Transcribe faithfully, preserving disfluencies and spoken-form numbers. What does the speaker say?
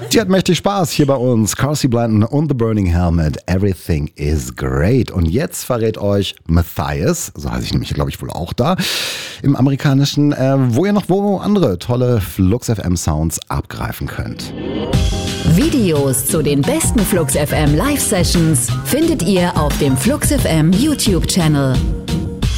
Die hat mächtig Spaß hier bei uns. Carsey Blanton und The Burning Helmet. Everything is great. Und jetzt verrät euch Matthias, so heiße ich nämlich, glaube ich, wohl auch da, im Amerikanischen, äh, wo ihr noch wo andere tolle Flux F M Sounds abgreifen könnt. Videos zu den besten Flux F M Live Sessions findet ihr auf dem Flux F M YouTube Channel.